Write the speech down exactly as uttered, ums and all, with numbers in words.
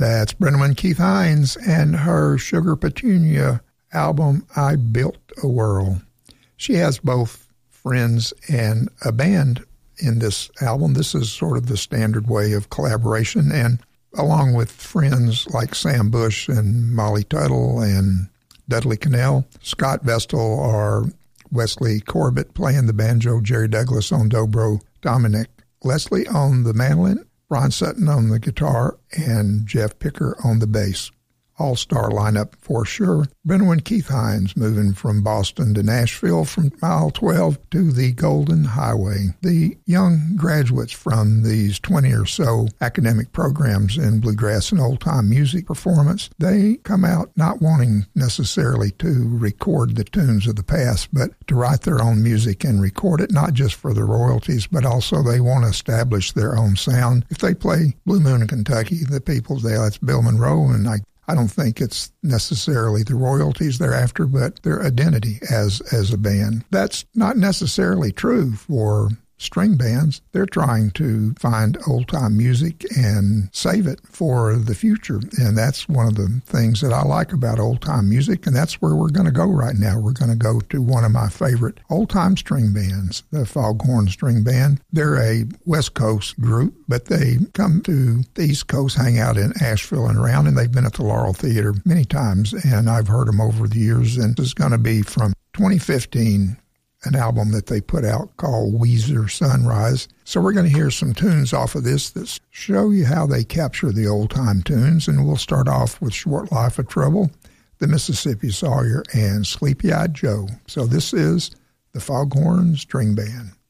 That's Brenda Keith Hines and her Sugar Petunia album, I Built a World. She has both friends and a band in this album. This is sort of the standard way of collaboration, and along with friends like Sam Bush and Molly Tuttle and Dudley Connell, Scott Vestal or Wesley Corbett playing the banjo, Jerry Douglas on dobro, Dominic Leslie on the mandolin, Ron Sutton on the guitar, and Jeff Picker on the bass. All-star lineup for sure. Brenda Keith Hines moving from Boston to Nashville from mile twelve to the Golden Highway. The young graduates from these twenty or so academic programs in bluegrass and old-time music performance, they come out not wanting necessarily to record the tunes of the past, but to write their own music and record it, not just for the royalties, but also they want to establish their own sound. If they play Blue Moon in Kentucky, the people there, that's Bill Monroe, and I I don't think it's necessarily the royalties they're after, but their identity as as a band. That's not necessarily true for string bands. They're trying to find old-time music and save it for the future, and that's one of the things that I like about old-time music, and that's where we're going to go right now. We're going to go to one of my favorite old-time string bands, the Foghorn String Band. They're a West Coast group, but they come to the East Coast, hang out in Asheville and around, and they've been at the Laurel Theater many times, and I've heard them over the years, and this is going to be from twenty fifteen, an album that they put out called Weezer Sunrise. So we're going to hear some tunes off of this that show you how they capture the old-time tunes, and we'll start off with Short Life of Trouble, the Mississippi Sawyer, and Sleepy-Eyed Joe. So this is the Foghorn String Band.